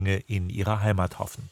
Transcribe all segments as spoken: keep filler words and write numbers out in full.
in ihrer Heimat hoffen.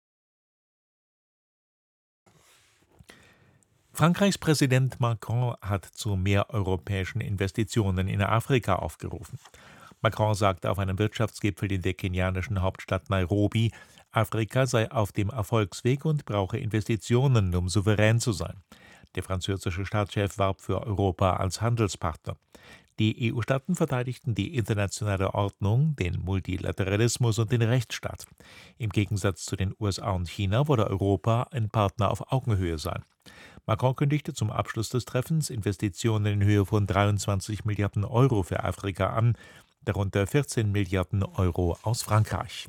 Frankreichs Präsident Macron hat zu mehr europäischen Investitionen in Afrika aufgerufen. Macron sagte auf einem Wirtschaftsgipfel in der kenianischen Hauptstadt Nairobi, Afrika sei auf dem Erfolgsweg und brauche Investitionen, um souverän zu sein. Der französische Staatschef warb für Europa als Handelspartner. Die E U-Staaten verteidigten die internationale Ordnung, den Multilateralismus und den Rechtsstaat. Im Gegensatz zu den U S A und China wolle Europa ein Partner auf Augenhöhe sein. Macron kündigte zum Abschluss des Treffens Investitionen in Höhe von dreiundzwanzig Milliarden Euro für Afrika an, darunter vierzehn Milliarden Euro aus Frankreich.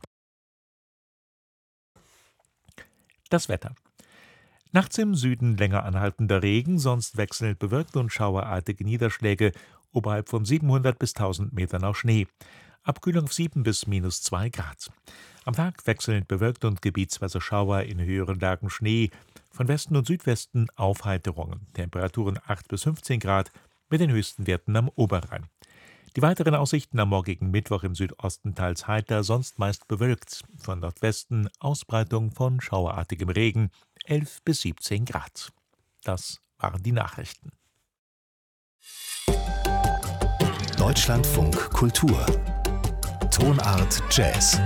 Das Wetter. Nachts im Süden länger anhaltender Regen, sonst wechselnd bewölkt und schauerartige Niederschläge, oberhalb von siebenhundert bis tausend Metern auch Schnee. Abkühlung auf sieben bis minus zwei Grad. Am Tag wechselnd bewölkt und gebietsweise Schauer, in höheren Lagen Schnee. Von Westen und Südwesten Aufheiterungen. Temperaturen acht bis fünfzehn Grad mit den höchsten Werten am Oberrhein. Die weiteren Aussichten am morgigen Mittwoch im Südosten teils heiter, sonst meist bewölkt. Von Nordwesten Ausbreitung von schauerartigem Regen, elf bis siebzehn Grad. Das waren die Nachrichten. Deutschlandfunk Kultur. Tonart Jazz.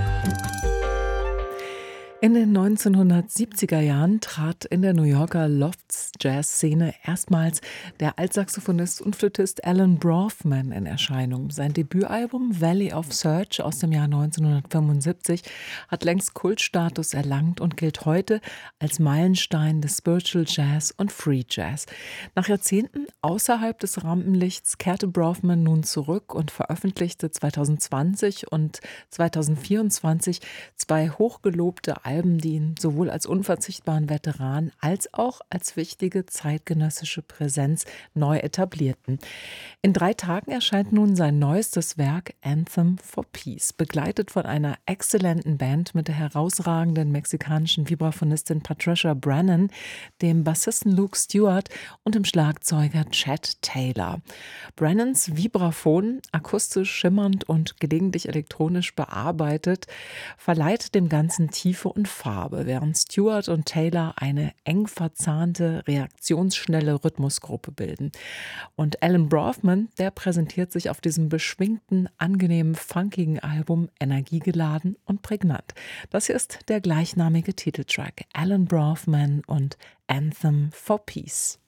In den neunzehnhundertsiebziger Jahren trat in der New Yorker Lofts-Jazz-Szene erstmals der Altsaxophonist und Flötist Alan Brofman in Erscheinung. Sein Debütalbum Valley of Search aus dem Jahr neunzehnhundertfünfundsiebzig hat längst Kultstatus erlangt und gilt heute als Meilenstein des Spiritual Jazz und Free Jazz. Nach Jahrzehnten außerhalb des Rampenlichts kehrte Brofman nun zurück und veröffentlichte zweitausendzwanzig und zweitausendvierundzwanzig zwei hochgelobte Alben, die ihn sowohl als unverzichtbaren Veteran als auch als wichtige zeitgenössische Präsenz neu etablierten. In drei Tagen erscheint nun sein neuestes Werk Anthem for Peace, begleitet von einer exzellenten Band mit der herausragenden mexikanischen Vibraphonistin Patricia Brennan, dem Bassisten Luke Stewart und dem Schlagzeuger Chet Taylor. Brennans Vibraphon, akustisch schimmernd und gelegentlich elektronisch bearbeitet, verleiht dem Ganzen Tiefe und Farbe, während Stewart und Taylor eine eng verzahnte, reaktionsschnelle Rhythmusgruppe bilden. Und Alan Brofman, der präsentiert sich auf diesem beschwingten, angenehmen, funkigen Album energiegeladen und prägnant. Das hier ist der gleichnamige Titeltrack Alan Brofman und Anthem for Peace.